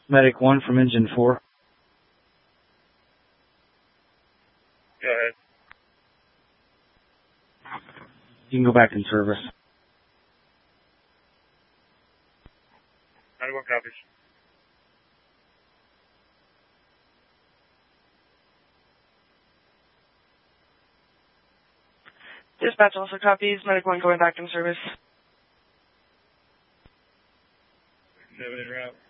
Medic 1 from Engine 4. Go ahead. You can go back in service. 91 copies. Dispatch also copies. Medic 1 going back in service. 7 en route.